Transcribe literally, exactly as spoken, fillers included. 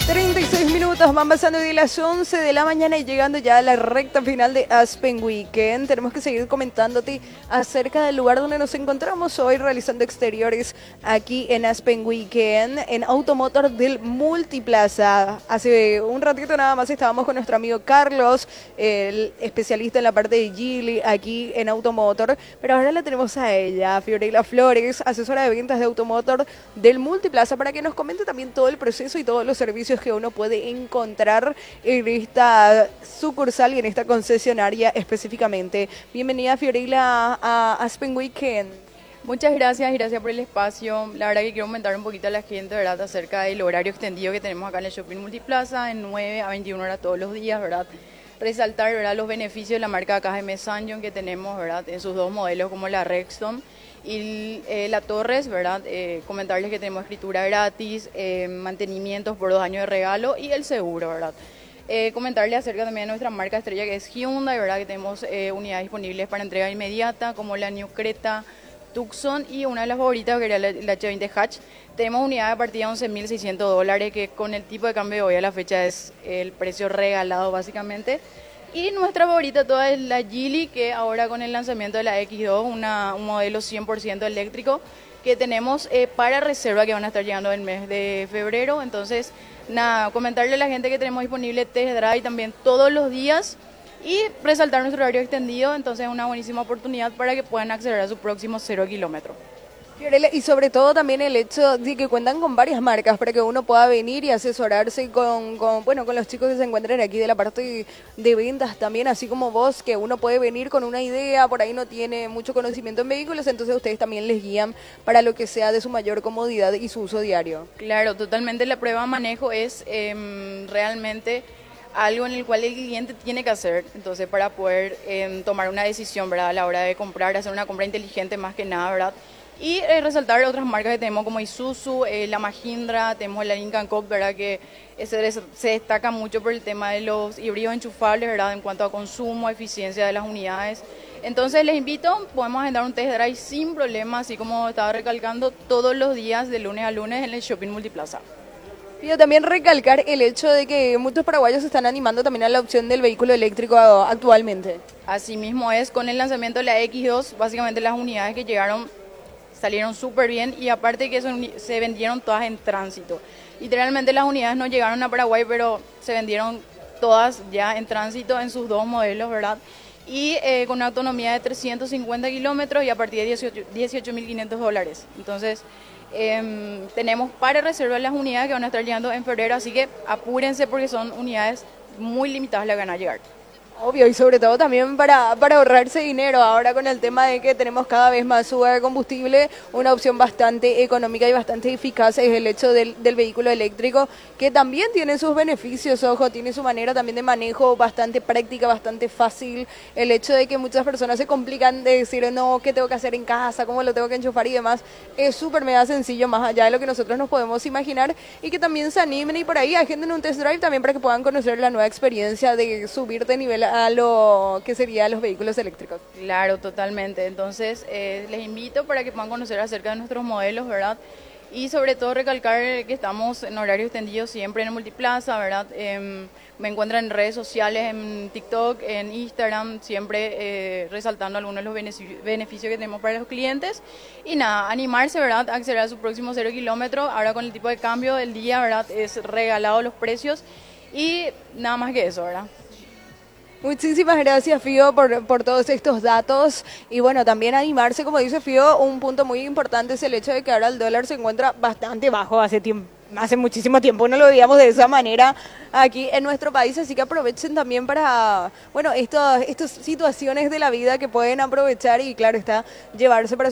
treinta y seis minutos, van pasando de las once de la mañana y llegando ya a la recta final de Aspen Weekend. Tenemos que seguir comentándote acerca del lugar donde nos encontramos hoy realizando exteriores aquí en Aspen Weekend, en Automotor del Multiplaza. Hace un ratito nada más estábamos con nuestro amigo Carlos, el especialista en la parte de Geely aquí en Automotor, pero ahora la tenemos a ella, Fiorella Flores, asesora de ventas de Automotor del Multiplaza, para que nos comente también todo el proceso y todos los servicios que uno puede encontrar en esta sucursal y en esta concesionaria específicamente. Bienvenida, Fiorella, a Aspen Weekend. Muchas gracias, gracias por el espacio. La verdad que quiero comentar un poquito a la gente, ¿verdad?, acerca del horario extendido que tenemos acá en el Shopping Multiplaza, en nueve a veintiuna horas todos los días, ¿verdad? Resaltar, ¿verdad?, los beneficios de la marca K G M Sanyon que tenemos, ¿verdad?, en sus dos modelos como la Rexton y eh, la Torres, ¿verdad? Eh, comentarles que tenemos escritura gratis, eh, mantenimientos por dos años de regalo y el seguro, ¿verdad? Eh, comentarles acerca también de nuestra marca estrella que es Hyundai, ¿verdad?, que tenemos eh, unidades disponibles para entrega inmediata como la New Creta, Tucson y una de las favoritas que era la, la H veinte Hatch. Tenemos unidades a partir de once mil seiscientos dólares, que con el tipo de cambio de hoy a la fecha es el precio regalado básicamente. Y nuestra favorita toda es la Geely, que ahora con el lanzamiento de la X dos, una, un modelo cien por ciento eléctrico que tenemos eh, para reserva, que van a estar llegando el mes de febrero. Entonces, nada, comentarle a la gente que tenemos disponible test drive también todos los días y resaltar nuestro horario extendido. Entonces es una buenísima oportunidad para que puedan acceder a su próximo cero kilómetro. Fiorella, y sobre todo también el hecho de que cuentan con varias marcas para que uno pueda venir y asesorarse con, con, bueno, con los chicos que se encuentran aquí de la parte de ventas también, así como vos, que uno puede venir con una idea, por ahí no tiene mucho conocimiento en vehículos, entonces ustedes también les guían para lo que sea de su mayor comodidad y su uso diario. Claro, totalmente. La prueba de manejo es eh, realmente algo en el cual el cliente tiene que hacer, entonces para poder eh, tomar una decisión, ¿verdad?, a la hora de comprar, hacer una compra inteligente más que nada, ¿verdad? Y eh, resaltar otras marcas que tenemos como Isuzu, eh, la Mahindra, tenemos la Lincoln Co P, ¿verdad?, que se, se destaca mucho por el tema de los híbridos enchufables, ¿verdad?, en cuanto a consumo, eficiencia de las unidades. Entonces les invito, podemos agendar un test drive sin problema, así como estaba recalcando, todos los días de lunes a lunes en el Shopping Multiplaza. Yo también recalcar el hecho de que muchos paraguayos se están animando también a la opción del vehículo eléctrico actualmente. Asimismo es, con el lanzamiento de la X dos, básicamente las unidades que llegaron salieron súper bien y aparte que eso, se vendieron todas en tránsito. Literalmente las unidades no llegaron a Paraguay, pero se vendieron todas ya en tránsito en sus dos modelos, ¿verdad? Y eh, con una autonomía de trescientos cincuenta kilómetros y a partir de dieciocho mil quinientos dólares. Entonces, eh, tenemos para reservar las unidades que van a estar llegando en febrero, así que apúrense porque son unidades muy limitadas las que van a llegar. Obvio, y sobre todo también para, para ahorrarse dinero. Ahora con el tema de que tenemos cada vez más suba de combustible, una opción bastante económica y bastante eficaz es el hecho del, del vehículo eléctrico, que también tiene sus beneficios, ojo, tiene su manera también de manejo bastante práctica, bastante fácil. El hecho de que muchas personas se complican de decir, no, ¿qué tengo que hacer en casa? ¿Cómo lo tengo que enchufar y demás? Es súper mega sencillo, más allá de lo que nosotros nos podemos imaginar, y que también se animen y por ahí agenden un test drive también para que puedan conocer la nueva experiencia de subir de nivel a lo que serían los vehículos eléctricos. Claro, totalmente. Entonces, eh, les invito para que puedan conocer acerca de nuestros modelos, ¿verdad? Y sobre todo recalcar que estamos en horario extendido siempre en el Multiplaza, ¿verdad? Eh, me encuentran en redes sociales, en TikTok, en Instagram, siempre eh, resaltando algunos de los beneficios que tenemos para los clientes. Y nada, animarse, ¿verdad?, a acceder a su próximo cero kilómetro. Ahora con el tipo de cambio del día, ¿verdad?, es regalado los precios y nada más que eso, ¿verdad? Muchísimas gracias, Fío, por, por todos estos datos. Y bueno, también animarse, como dice Fío, un punto muy importante es el hecho de que ahora el dólar se encuentra bastante bajo. Hace tiempo, hace muchísimo tiempo no lo veíamos de esa manera aquí en nuestro país, así que aprovechen también para, bueno, estas estas situaciones de la vida que pueden aprovechar y claro está, llevarse para